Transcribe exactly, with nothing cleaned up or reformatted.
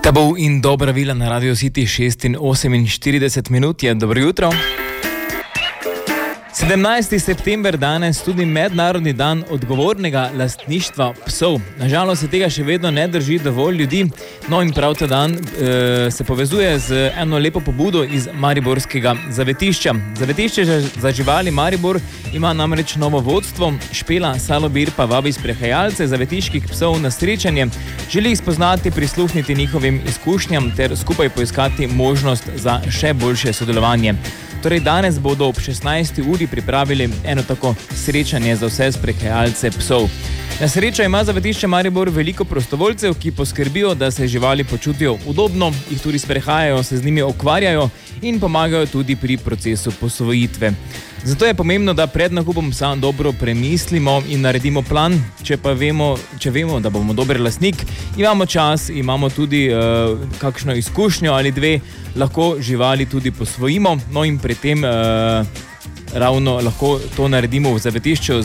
Tabu in dobra vila na Radio City šest in oseminštirideset minut je. Dobro jutro. sedemnajsti september danes tudi mednarodni dan odgovornega lastništva psov. Nažalost se tega še vedno ne drži dovolj ljudi, no in prav ta dan e, se povezuje z eno lepo pobudo iz mariborskega zavetišča. Zavetišče za živali Maribor ima namreč novo vodstvo, Špela Salobir pa vabi sprehajalce zavetiških psov na srečanje, želi jih spoznati, prisluhniti njihovim izkušnjam ter skupaj poiskati možnost za še boljše sodelovanje. Torej danes bodo ob šestnajsti uri pripravili eno tako srečanje za vse sprehajalce psov. Na srečo ima zavetišče Maribor veliko prostovoljcev, ki poskrbijo, da se živali počutijo udobno, jih tudi sprehajajo, se z njimi ukvarjajo in pomagajo tudi pri procesu posvojitve. Zato je pomembno, da pred nakupom psa dobro premislimo in naredimo plan. Če pa vemo, če vemo, da bomo dober lastnik, imamo čas, imamo tudi uh, kakšno izkušnjo ali dve, lahko živali tudi posvojimo, no in pri tem uh, ravno lahko to naredimo v zavetišču